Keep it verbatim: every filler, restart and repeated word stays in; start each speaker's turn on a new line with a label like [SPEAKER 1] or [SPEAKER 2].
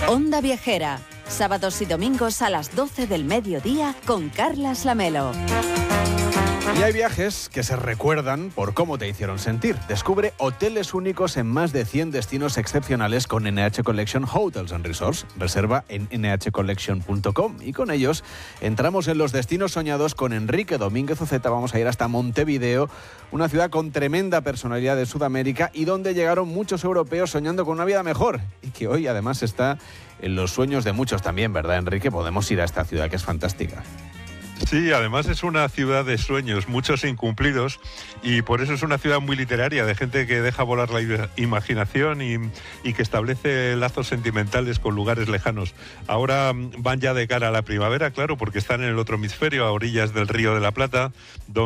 [SPEAKER 1] Onda Viajera, sábados y domingos a las doce del mediodía con Carlas Lamelo.
[SPEAKER 2] Y hay viajes que se recuerdan por cómo te hicieron sentir. Descubre hoteles únicos en más de cien destinos excepcionales con N H Collection Hotels and Resorts. Reserva en ene hache collection punto com y con ellos entramos en los destinos soñados con Enrique Domínguez Uceta. Vamos a ir hasta Montevideo, una ciudad con tremenda personalidad de Sudamérica y donde llegaron muchos europeos soñando con una vida mejor y que hoy además está en los sueños de muchos también, ¿verdad, Enrique? Podemos ir a esta ciudad que es fantástica.
[SPEAKER 3] Sí, además es una ciudad de sueños, muchos incumplidos, y por eso es una ciudad muy literaria, de gente que deja volar la imaginación y, y que establece lazos sentimentales con lugares lejanos. Ahora van ya de cara a la primavera, claro, porque están en el otro hemisferio, a orillas del Río de la Plata, donde